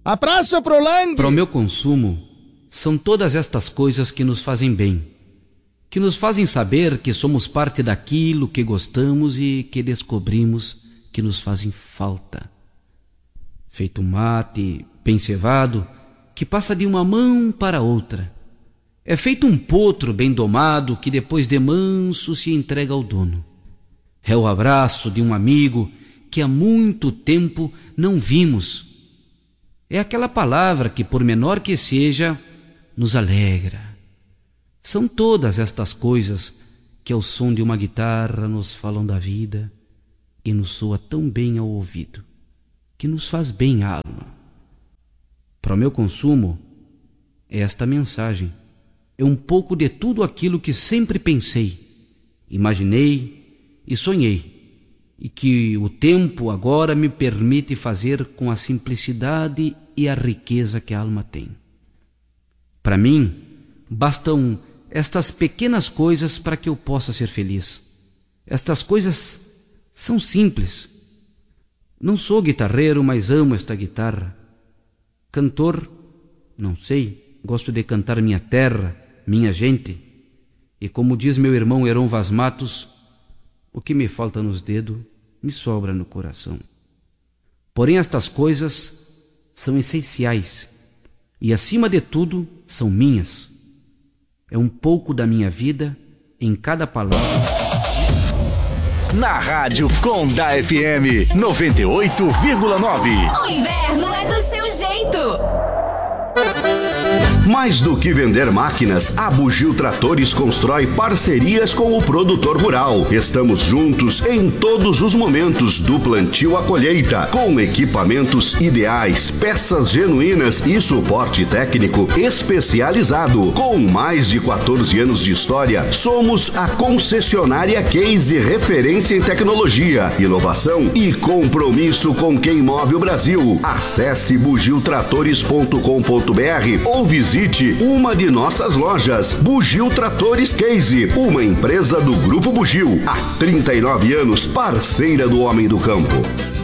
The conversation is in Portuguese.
Abraço pro Lang! Para o meu consumo, são todas estas coisas que nos fazem bem, que nos fazem saber que somos parte daquilo que gostamos e que descobrimos que nos fazem falta. Feito um mate bem cevado, que passa de uma mão para outra. É feito um potro bem domado, que depois de manso se entrega ao dono. É o abraço de um amigo que há muito tempo não vimos. É aquela palavra que, por menor que seja, nos alegra. São todas estas coisas que, ao som de uma guitarra, nos falam da vida e nos soa tão bem ao ouvido, que nos faz bem à alma. Para o meu consumo, é esta mensagem. É um pouco de tudo aquilo que sempre pensei, imaginei e sonhei, e que o tempo agora me permite fazer com a simplicidade e a riqueza que a alma tem. Para mim, bastam estas pequenas coisas para que eu possa ser feliz. Estas coisas são simples. Não sou guitarreiro, mas amo esta guitarra. Cantor, não sei, gosto de cantar minha terra, minha gente. E como diz meu irmão Heron Vaz Matos, o que me falta nos dedos, me sobra no coração. Porém, estas coisas são essenciais e, acima de tudo, são minhas. É um pouco da minha vida em cada palavra. Na Rádio Conda FM 98,9. O inverno é do seu jeito. Mais do que vender máquinas, a Bugio Tratores constrói parcerias com o produtor rural. Estamos juntos em todos os momentos, do plantio à colheita, com equipamentos ideais, peças genuínas e suporte técnico especializado. Com mais de 14 anos de história, somos a concessionária Case, referência em tecnologia, inovação e compromisso com quem move o Brasil. Acesse bugiotratores.com.br ou visite uma de nossas lojas. Bugio Tratores Case, uma empresa do Grupo Bugio, há 39 anos, parceira do homem do campo.